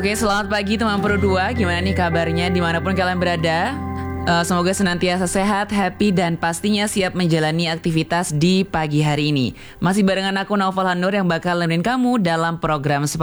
Oke, selamat pagi teman Pro 2. Gimana nih kabarnya dimanapun kalian berada? Semoga senantiasa sehat, happy, dan pastinya siap menjalani aktivitas di pagi hari ini. Masih barengan aku Naufal Hanur yang bakal nemenin kamu dalam program